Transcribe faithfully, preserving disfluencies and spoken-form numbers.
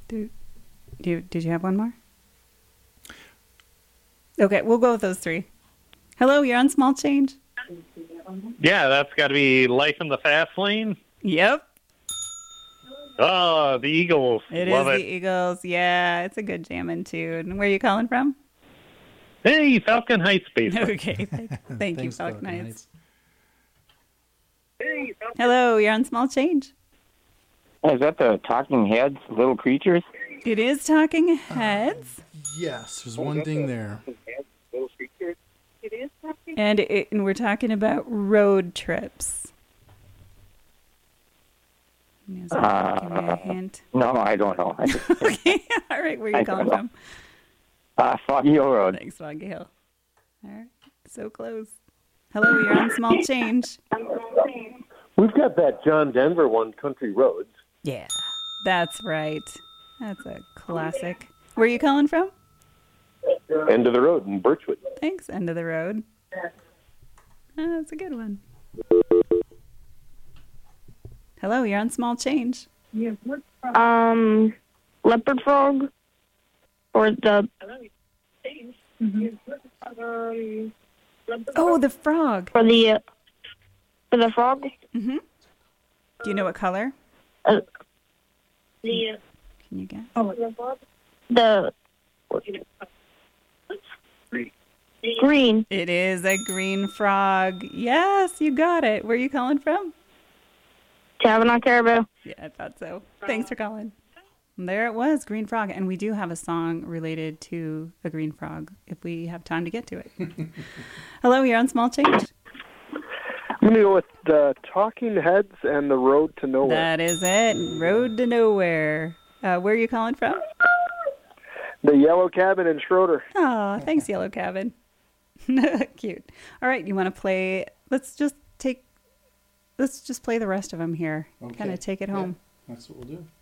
Do, do you, did you have one more? Okay, we'll go with those three. Hello, you're on Small Change. Yeah, that's got to be Life in the Fast Lane. Yep. Oh, the Eagles. It Love is it. the Eagles. Yeah, it's a good jamming tune. Where are you calling from? Hey, Falcon Heights basement. Okay, thank, thank you, Thanks, Falcon Falcon Heights. Hey, Falcon. Hello, you're on Small Change. Oh, is that the Talking Heads, Little Creatures? It is Talking Heads. Yes, there's one thing there. It is talking. And, it, and we're talking about road trips. Is that- Uh, give me a hint. No, I don't know. I just, Okay, all right, where are you I calling don't from? uh, Foggy Hill Road. Thanks, Foggy Hill. All right, so close. Hello, you're on Small Change. We've got that John Denver one, Country Roads. Yeah, that's right. That's a classic. Where are you calling from? End of the road in Birchwood. Thanks, End of the Road. Uh, that's a good one. Hello, you're on Small Change. Um, Leopard Frog, or the. Oh, the frog. For the. Uh, for the frog. Mm-hmm. Do you know what color? Uh, the. Can you guess? The. Green. It is a green frog. Yes, you got it. Where are you calling from? Kavanaugh Caribou. Yeah, I thought so. Thanks for calling. And there it was, Green Frog. And we do have a song related to a green frog if we have time to get to it. Hello, you're on Small Change. I'm going to go with the Talking Heads and the Road to Nowhere. That is it. Road to Nowhere. Uh, where are you calling from? The Yellow Cabin in Schroeder. Oh, thanks, Yellow Cabin. Cute. All right, you want to play? Let's just take. Let's just play the rest of them here. Okay. Kind of take it Yeah, home. that's what we'll do.